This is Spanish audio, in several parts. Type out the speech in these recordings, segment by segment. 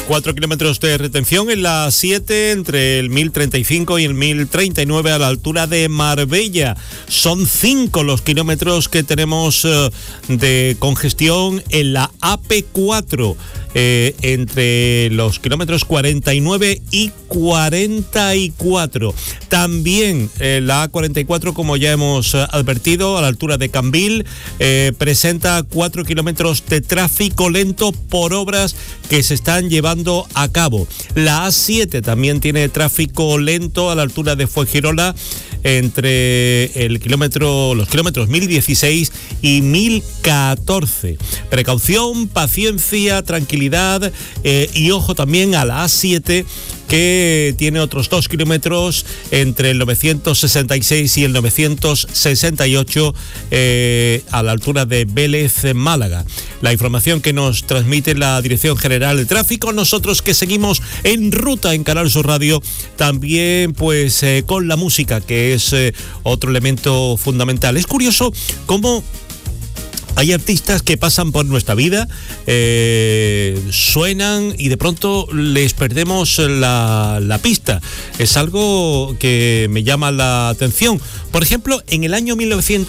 4 kilómetros de retención en la 7 entre el 1035 y el 1039 a la altura de Marbella. Son 5 los kilómetros que tenemos de congestión en la AP4. Entre los kilómetros 49 y 44. También la A44, como ya hemos advertido, a la altura de Cambil, presenta 4 kilómetros de tráfico lento por obras que se están llevando a cabo. La A7 también tiene tráfico lento a la altura de Fuengirola entre los kilómetros 1016 y 1014. Precaución, paciencia, tranquilidad y ojo también a la A7, que tiene otros 2 kilómetros entre el 966 y el 968 a la altura de Vélez, Málaga. La información que nos transmite la Dirección General de Tráfico, nosotros que seguimos en ruta en Canal Sur Radio, también pues con la música, que es otro elemento fundamental. Es curioso cómo hay artistas que pasan por nuestra vida, suenan y de pronto les perdemos la pista. Es algo que me llama la atención. Por ejemplo, en el año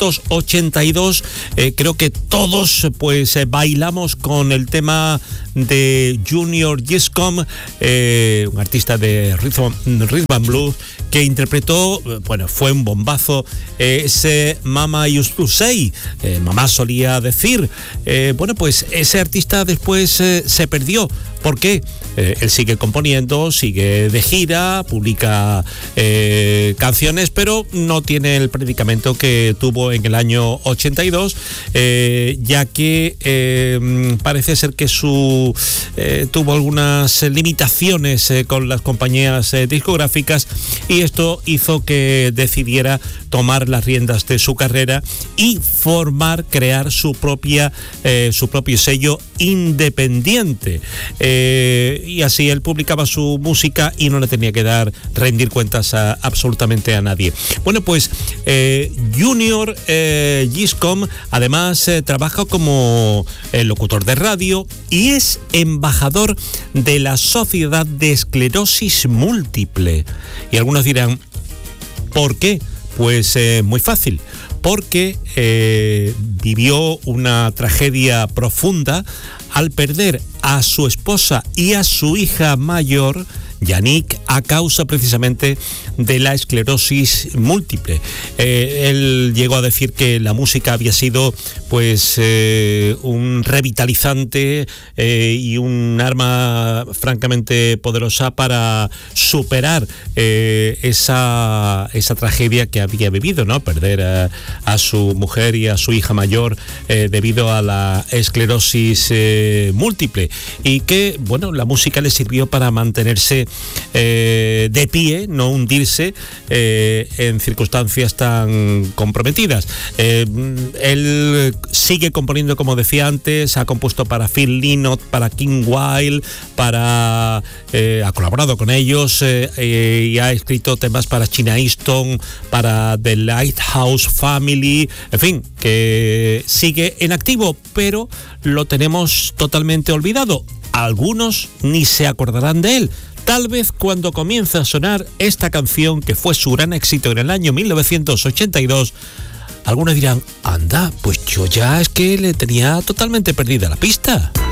1982, creo que todos pues bailamos con el tema de Junior Giscombe, un artista de rhythm and blues, que interpretó, bueno, fue un bombazo, ese Mama Used to Say, mamá solía decir. Bueno, pues ese artista después se perdió. ¿Por qué? Él sigue componiendo, sigue de gira, publica canciones, pero no tiene el predicamento que tuvo en el año 82, ya que parece ser que tuvo algunas limitaciones con las compañías discográficas, y esto hizo que decidiera tomar las riendas de su carrera y crear su propio sello independiente. Y así él publicaba su música y no le tenía que rendir cuentas absolutamente a nadie. Bueno, pues Junior Giscombe además trabaja como locutor de radio y es embajador de la Sociedad de Esclerosis Múltiple. Y algunos dirán, ¿por qué? Pues muy fácil, porque vivió una tragedia profunda al perder a su esposa y a su hija mayor, Yannick, a causa precisamente de la esclerosis múltiple. Él llegó a decir que la música había sido pues un revitalizante y un arma francamente poderosa para superar esa tragedia que había vivido, ¿no? Perder a su mujer y a su hija mayor debido a la esclerosis múltiple, y que, bueno, la música le sirvió para mantenerse de pie, no hundirse en circunstancias tan comprometidas. Él sigue componiendo, como decía antes, ha compuesto para Phil Lynott, para Kim Wilde, ha colaborado con ellos y ha escrito temas para China Easton, para The Lighthouse Family, en fin, que sigue en activo, pero lo tenemos totalmente olvidado. Algunos ni se acordarán de él. Tal vez cuando comienza a sonar esta canción, que fue su gran éxito en el año 1982, algunos dirán, anda, pues yo ya es que le tenía totalmente perdida la pista.